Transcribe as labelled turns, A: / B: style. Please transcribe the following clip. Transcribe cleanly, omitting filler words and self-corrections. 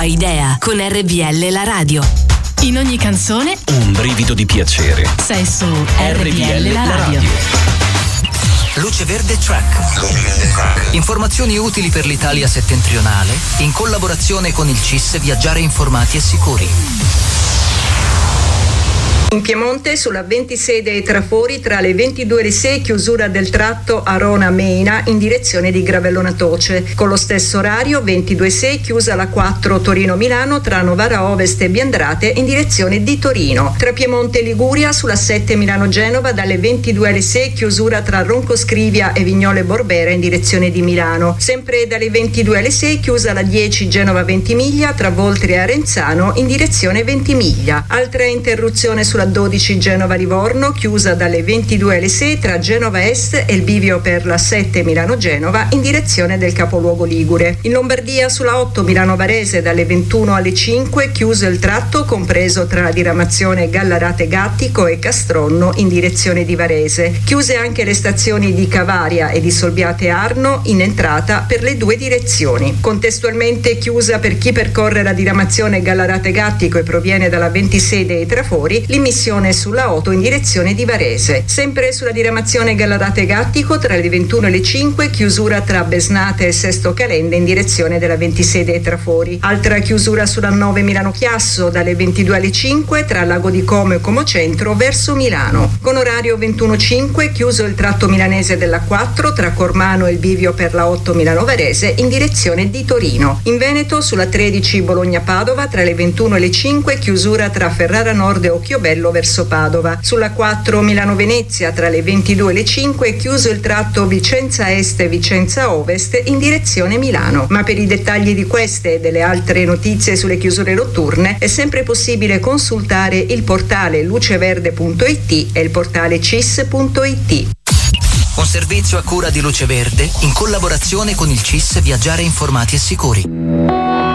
A: tua idea con RPL la radio.
B: In ogni canzone
C: un brivido di piacere.
B: Sei su RPL la radio.
D: Luce Verde Track. Informazioni utili per l'Italia settentrionale in collaborazione con il CIS Viaggiare informati e sicuri.
E: In Piemonte, sulla 26 dei Trafori, tra le 22 e le 6, chiusura del tratto Arona-Meina in direzione di Gravellona Toce. Con lo stesso orario, 22.6, chiusa la 4 Torino-Milano tra Novara Ovest e Biandrate in direzione di Torino. Tra Piemonte e Liguria, sulla 7 Milano-Genova, dalle 22 alle 6, chiusura tra Roncoscrivia e Vignole Borbera in direzione di Milano. Sempre dalle 22 alle 6, chiusa la 10 Genova-Ventimiglia tra Voltri e Arenzano in direzione Ventimiglia. Altra interruzione sulla 12 Genova-Livorno, chiusa dalle 22 alle 6 tra Genova Est e il bivio per la 7 Milano-Genova in direzione del capoluogo ligure. In Lombardia, sulla 8 Milano-Varese, dalle 21 alle 5, chiuso il tratto compreso tra la diramazione Gallarate-Gattico e Castronno in direzione di Varese. Chiuse anche le stazioni di Cavaria e di Solbiate-Arno in entrata per le due direzioni. Contestualmente chiusa per chi percorre la diramazione Gallarate-Gattico e proviene dalla 26 dei Trafori l'immissione sulla 8 in direzione di Varese. Sempre sulla diramazione Gallarate-Gattico, tra le 21 e le 5, chiusura tra Besnate e Sesto Calende in direzione della 26 dei Trafori. Altra chiusura sulla 9 Milano-Chiasso, dalle 22 alle 5, tra Lago di Como e Como Centro verso Milano. Con orario 21.5, chiuso il tratto milanese della 4, tra Cormano e il bivio per la 8 Milano-Varese in direzione di Torino. In Veneto, sulla 13 Bologna-Padova, tra le 21 e le 5, chiusura tra Ferrara Nord e Occhiobello verso Padova. Sulla 4 Milano-Venezia, tra le 22 e le 5, è chiuso il tratto Vicenza Est e Vicenza Ovest in direzione Milano. Ma per i dettagli di queste e delle altre notizie sulle chiusure notturne è sempre possibile consultare il portale luceverde.it e il portale cis.it.
D: Un servizio a cura di Luce Verde in collaborazione con il CIS Viaggiare informati e sicuri.